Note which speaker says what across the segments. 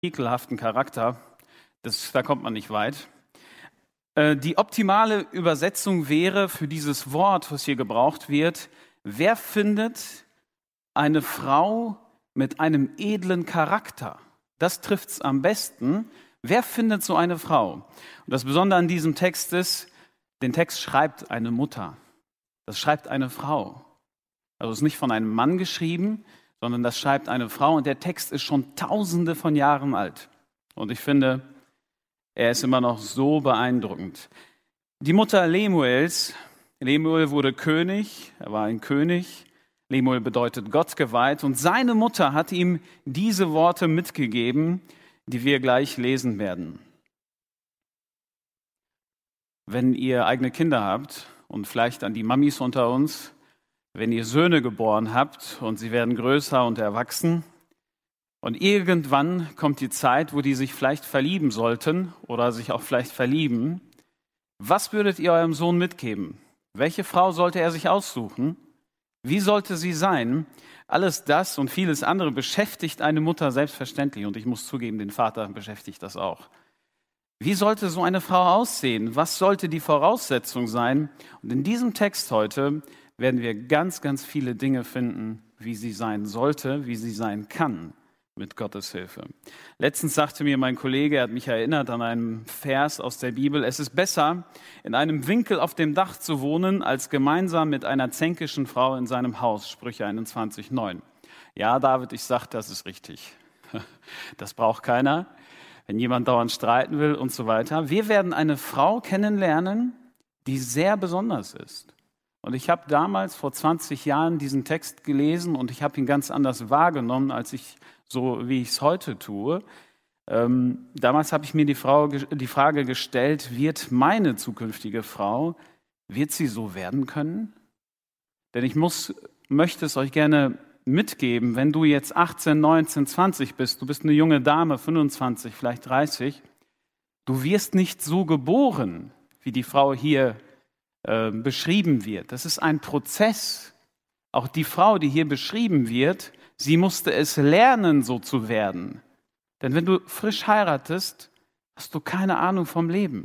Speaker 1: ekelhaften Charakter. Da kommt man nicht weit. Die optimale Übersetzung wäre für dieses Wort, was hier gebraucht wird: Wer findet eine Frau mit einem edlen Charakter? Das trifft's am besten. Wer findet so eine Frau? Und das Besondere an diesem Text ist, den Text schreibt eine Mutter. Das schreibt eine Frau. Also es ist nicht von einem Mann geschrieben, sondern das schreibt eine Frau. Und der Text ist schon Tausende von Jahren alt. Und ich finde, er ist immer noch so beeindruckend. Die Mutter Lemuels, Lemuel wurde König, er war ein König. Lemuel bedeutet Gott geweiht. Und seine Mutter hat ihm diese Worte mitgegeben, die wir gleich lesen werden. Wenn ihr eigene Kinder habt, und vielleicht an die Mamis unter uns, wenn ihr Söhne geboren habt und sie werden größer und erwachsen und irgendwann kommt die Zeit, wo die sich vielleicht verlieben sollten oder sich auch vielleicht verlieben, was würdet ihr eurem Sohn mitgeben? Welche Frau sollte er sich aussuchen? Wie sollte sie sein? Alles das und vieles andere beschäftigt eine Mutter selbstverständlich, und ich muss zugeben, den Vater beschäftigt das auch. Wie sollte so eine Frau aussehen? Was sollte die Voraussetzung sein? Und in diesem Text heute werden wir ganz, ganz viele Dinge finden, wie sie sein sollte, wie sie sein kann, mit Gottes Hilfe. Letztens sagte mir mein Kollege, er hat mich erinnert an einen Vers aus der Bibel: Es ist besser, in einem Winkel auf dem Dach zu wohnen, als gemeinsam mit einer zänkischen Frau in seinem Haus. Sprüche 21,9. Ja, David, ich sag, das ist richtig. Das braucht keiner, wenn jemand dauernd streiten will und so weiter. Wir werden eine Frau kennenlernen, die sehr besonders ist. Und ich habe damals vor 20 Jahren diesen Text gelesen und ich habe ihn ganz anders wahrgenommen, als wie ich es heute tue. Damals habe ich mir die Frage gestellt: Wird meine zukünftige Frau, wird sie so werden können? Denn ich möchte es euch gerne mitgeben, wenn du jetzt 18, 19, 20 bist, du bist eine junge Dame, 25, vielleicht 30, du wirst nicht so geboren, wie die Frau hier beschrieben wird. Das ist ein Prozess. Auch die Frau, die hier beschrieben wird, sie musste es lernen, so zu werden. Denn wenn du frisch heiratest, hast du keine Ahnung vom Leben.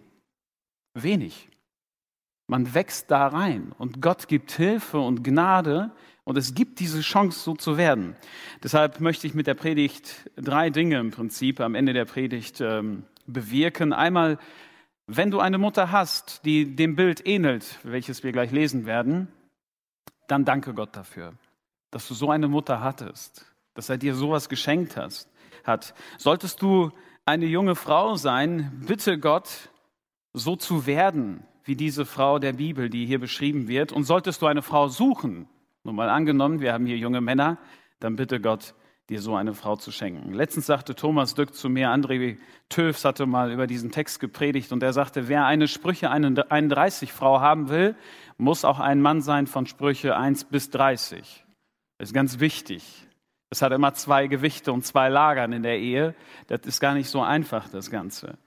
Speaker 1: Wenig. Man wächst da rein und Gott gibt Hilfe und Gnade und es gibt diese Chance, so zu werden. Deshalb möchte ich mit der Predigt 3 Dinge im Prinzip am Ende der Predigt bewirken. Einmal, wenn du eine Mutter hast, die dem Bild ähnelt, welches wir gleich lesen werden, dann danke Gott dafür, dass du so eine Mutter hattest, dass er dir sowas geschenkt hat. Solltest du eine junge Frau sein, bitte Gott, so zu werden wie diese Frau der Bibel, die hier beschrieben wird. Und solltest du eine Frau suchen, nur mal angenommen, wir haben hier junge Männer, dann bitte Gott, dir so eine Frau zu schenken. Letztens sagte Thomas Dück zu mir, André Töfs hatte mal über diesen Text gepredigt und er sagte, wer eine Sprüche 31 Frau haben will, muss auch ein Mann sein von Sprüche 1 bis 30. Das ist ganz wichtig. Es hat immer 2 Gewichte und 2 Lagern in der Ehe. Das ist gar nicht so einfach, das Ganze.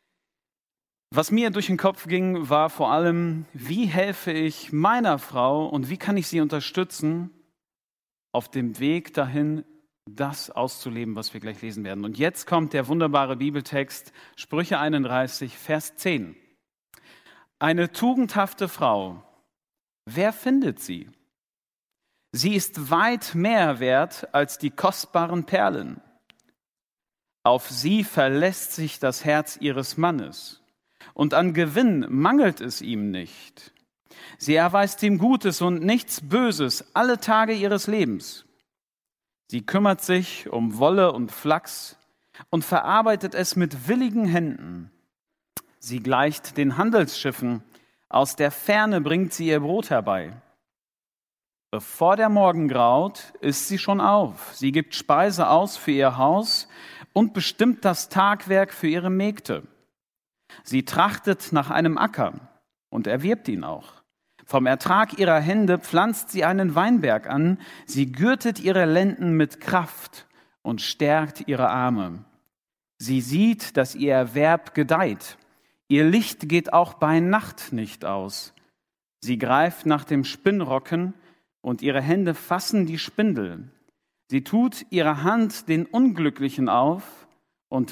Speaker 1: Was mir durch den Kopf ging, war vor allem, wie helfe ich meiner Frau und wie kann ich sie unterstützen auf dem Weg dahin, das auszuleben, was wir gleich lesen werden. Und jetzt kommt der wunderbare Bibeltext, Sprüche 31, Vers 10. Eine tugendhafte Frau, wer findet sie? Sie ist weit mehr wert als die kostbaren Perlen. Auf sie verlässt sich das Herz ihres Mannes. Und an Gewinn mangelt es ihm nicht. Sie erweist ihm Gutes und nichts Böses alle Tage ihres Lebens. Sie kümmert sich um Wolle und Flachs und verarbeitet es mit willigen Händen. Sie gleicht den Handelsschiffen, aus der Ferne bringt sie ihr Brot herbei. Bevor der Morgen graut, ist sie schon auf. Sie gibt Speise aus für ihr Haus und bestimmt das Tagwerk für ihre Mägde. Sie trachtet nach einem Acker und erwirbt ihn auch. Vom Ertrag ihrer Hände pflanzt sie einen Weinberg an. Sie gürtet ihre Lenden mit Kraft und stärkt ihre Arme. Sie sieht, dass ihr Erwerb gedeiht. Ihr Licht geht auch bei Nacht nicht aus. Sie greift nach dem Spinnrocken und ihre Hände fassen die Spindel. Sie tut ihre Hand den Unglücklichen auf